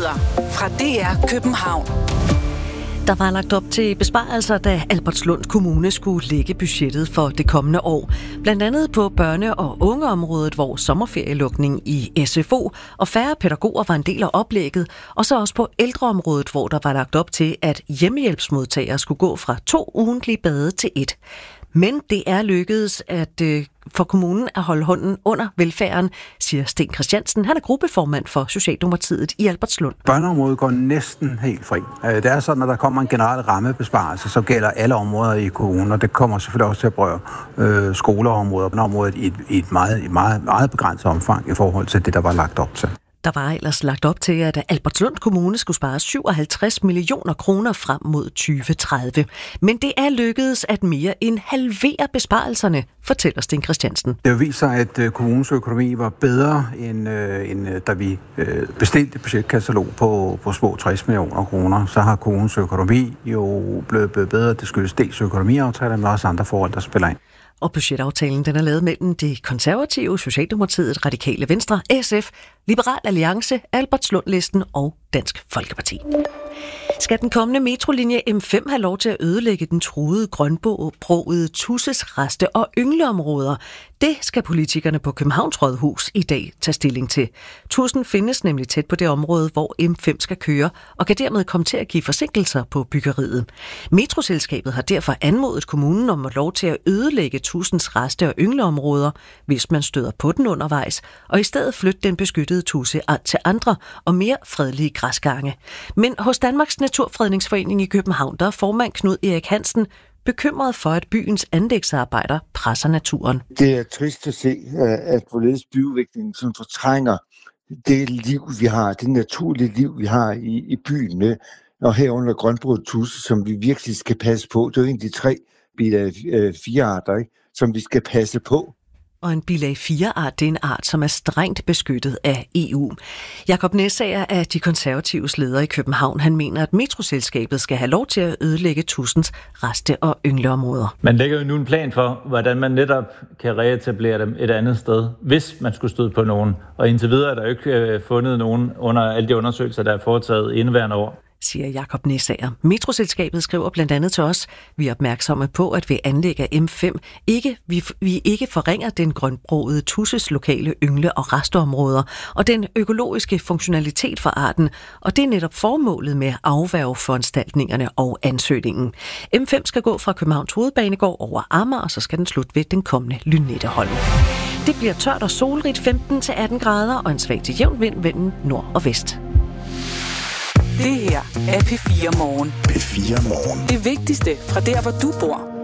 Nyheder fra DR København. Der var lagt op til besparelser, da Albertslund Kommune skulle lægge budgettet for det kommende år. Blandt andet på børne- og ungeområdet, hvor sommerferielukning i SFO og færre pædagoger var en del af oplægget. Og så også på ældreområdet, hvor der var lagt op til, at hjemmehjælpsmodtagere skulle gå fra 2 ugentlige bade til 1. Men det er lykkedes for kommunen at holde hånden under velfærden, siger Sten Christiansen. Han er gruppeformand for Socialdemokratiet i Albertslund. Børneområdet går næsten helt fri. Det er sådan, at der kommer en generel rammebesparelse, så gælder alle områder i kommunen, og det kommer selvfølgelig også til at berøre skoleområdet i et meget begrænset omfang i forhold til det, der var lagt op til. Der var ellers lagt op til, at Albertslund Kommune skulle spare 57 millioner kroner frem mod 2030. Men det er lykkedes at mere end halvere besparelserne, fortæller Sten Christiansen. Det viser, at kommunens økonomi var bedre, end da vi bestilte budgetkatalog på små 60 millioner kroner. Så har kommunens økonomi jo blevet bedre. Det skyldes dels økonomiaftaler, men også andre forhold, der spiller ind. Og budgetaftalen den er lavet mellem det konservative, Socialdemokratiet, Radikale Venstre, SF, Liberal Alliance, Albertslund-listen og Dansk Folkeparti. Skal den kommende metrolinje M5 have lov til at ødelægge den truede grønbrogede tudses reste- og yngleområder? Det skal politikerne på Københavns Rådhus i dag tage stilling til. Tudsen findes nemlig tæt på det område, hvor M5 skal køre, og kan dermed komme til at give forsinkelser på byggeriet. Metroselskabet har derfor anmodet kommunen om at lov til at ødelægge tudsens reste- og yngleområder, hvis man støder på den undervejs, og i stedet flytte den beskyttede tudse til andre og mere fredelige græsgange. Men hos Danmarks Naturfredningsforening i København, der er formand Knud Erik Hansen bekymret for, at byens anlægsarbejder presser naturen. Det er trist at se, at hvorledes byudviklingen som fortrænger det liv, vi har, det naturlige liv, vi har i byen med, og herunder grønbroget tudse, som vi virkelig skal passe på. Det er jo egentlig 3 bilag 4-arter, ikke, som vi skal passe på. Og en bilag 4-art, det er en art, som er strengt beskyttet af EU. Jakob Næsager er de konservatives leder i København. Han mener, at metroselskabet skal have lov til at ødelægge tudsens reste- og yngleområder. Man lægger jo nu en plan for, hvordan man netop kan reetablere dem et andet sted, hvis man skulle støde på nogen. Og indtil videre er der jo ikke fundet nogen under alle de undersøgelser, der er foretaget indeværende år, siger Jakob Næsager. Metroselskabet skriver blandt andet til os: vi er opmærksomme på, at ved anlæg af M5 vi ikke forringer den grønbrogede tudses lokale yngle- og restområder og den økologiske funktionalitet for arten, og det er netop formålet med at afværge foranstaltningerne og ansøgningen. M5 skal gå fra Københavns Hovedbanegård over Amager, og så skal den slutte ved den kommende Lynetteholm. Det bliver tørt og solrigt, 15-18 grader, og en svag til jævn vind vinden nord og vest. Det her er P4 Morgen. P4 Morgen. Det vigtigste fra der, hvor du bor.